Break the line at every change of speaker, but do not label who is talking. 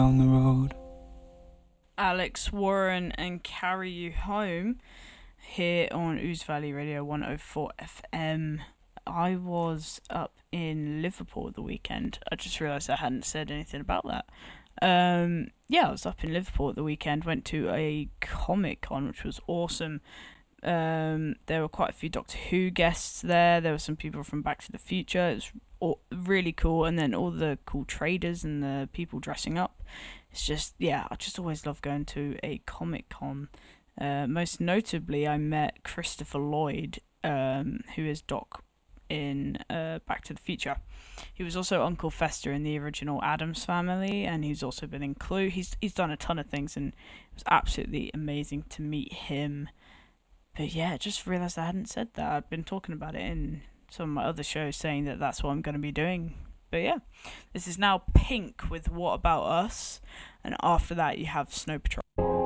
down the road.
Alex Warren and Carry You Home here on Ouse Valley Radio 104 FM. I was up in Liverpool the weekend. I just realised I hadn't said anything about that. Yeah, I was up in Liverpool at the weekend, went to a Comic Con, which was awesome. There were quite a few Doctor Who guests there. There were some people from Back to the Future. It was really cool, and then all the cool traders and the people dressing up. It's just, yeah, I just always love going to a Comic Con. Most notably, I met Christopher Lloyd, who is Doc in Back to the Future. He was also Uncle Fester in the original Addams Family, and he's also been in Clue. He's done a ton of things, and it was absolutely amazing to meet him. But yeah, just realised I hadn't said that. I've been talking about it in some of my other shows, saying that that's what I'm going to be doing. But yeah, this is now Pink with What About Us, and after that you have Snow Patrol.